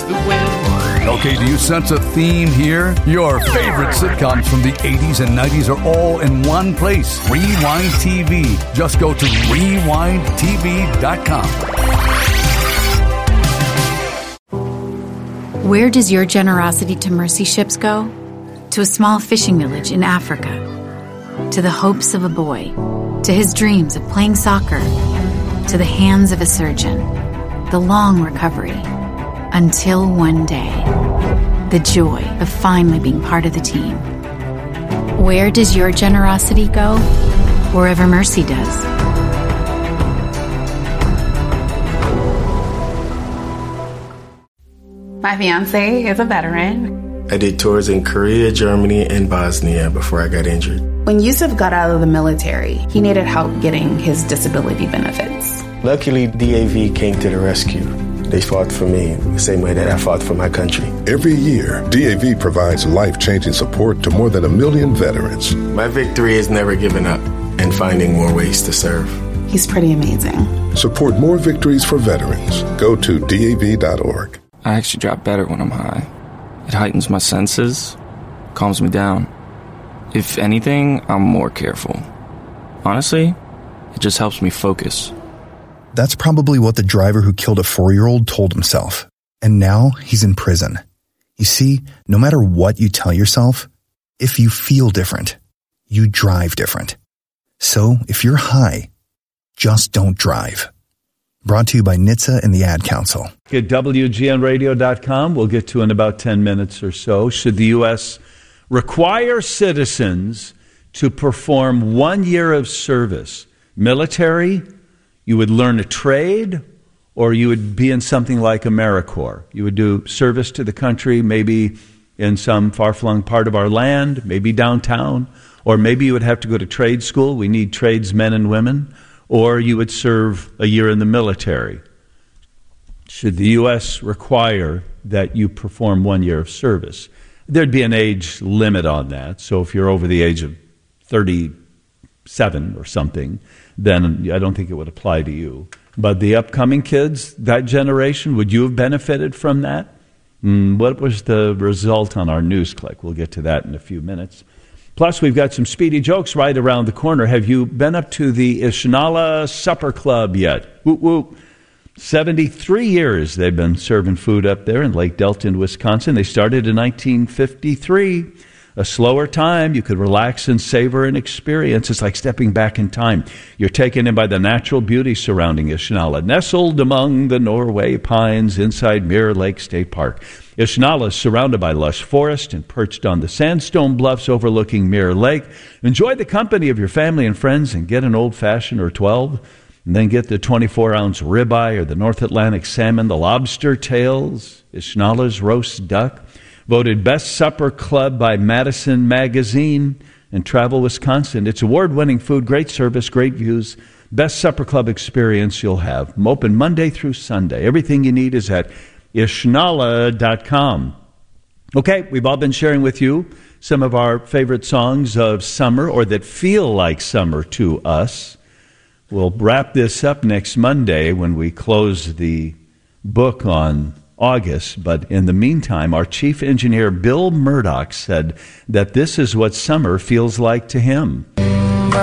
the wind. Okay, do you sense a theme here? Your favorite sitcoms from the 80s and 90s are all in one place. Rewind TV. Just go to rewindtv.com. Where does your generosity to mercy ships go? To a small fishing village in Africa. To the hopes of a boy. To his dreams of playing soccer. To the hands of a surgeon. The long recovery. Until one day. The joy of finally being part of the team. Where does your generosity go? Wherever mercy does. My fiance is a veteran. I did tours in Korea, Germany, and Bosnia before I got injured. When Yusuf got out of the military, he needed help getting his disability benefits. Luckily, DAV came to the rescue. They fought for me the same way that I fought for my country. Every year, DAV provides life-changing support to more than 1 million veterans. My victory is never giving up and finding more ways to serve. He's pretty amazing. Support more victories for veterans. Go to DAV.org. I actually drop better when I'm high. It heightens my senses, calms me down. If anything, I'm more careful. Honestly, it just helps me focus. That's probably what the driver who killed a 4-year-old told himself. And now he's in prison. You see, no matter what you tell yourself, if you feel different, you drive different. So if you're high, just don't drive. Brought to you by NHTSA and the Ad Council. At WGNradio.com, we'll get to in about 10 minutes or so. Should the U.S. require citizens to perform 1 year of service? Military, you would learn a trade, or you would be in something like AmeriCorps. You would do service to the country, maybe in some far-flung part of our land, maybe downtown, or maybe you would have to go to trade school. We need tradesmen and women. Or you would serve a year in the military. Should the U.S. require that you perform 1 year of service? There'd be an age limit on that. So if you're over the age of 37 or something, then I don't think it would apply to you. But the upcoming kids, that generation, would you have benefited from that? What was the result on our news click? We'll get to that in a few minutes. Plus, we've got some speedy jokes right around the corner. Have you been up to the Ishnala Supper Club yet? Whoop, whoop. 73 years they've been serving food up there in Lake Delton, Wisconsin. They started in 1953. A slower time. You could relax and savor an experience. It's like stepping back in time. You're taken in by the natural beauty surrounding Ishnala, nestled among the Norway pines inside Mirror Lake State Park. Ishnala is surrounded by lush forest and perched on the sandstone bluffs overlooking Mirror Lake. Enjoy the company of your family and friends and get an old-fashioned or 12, and then get the 24-ounce ribeye or the North Atlantic salmon, the lobster tails, Ishnala's roast duck. Voted Best Supper Club by Madison Magazine and Travel Wisconsin. It's award-winning food, great service, great views. Best Supper Club experience you'll have. Open Monday through Sunday. Everything you need is at Ishnala.com. Okay, we've all been sharing with you some of our favorite songs of summer or that feel like summer to us. We'll wrap this up next Monday when we close the book on August, but in the meantime, our chief engineer Bill Murdoch said that this is what summer feels like to him.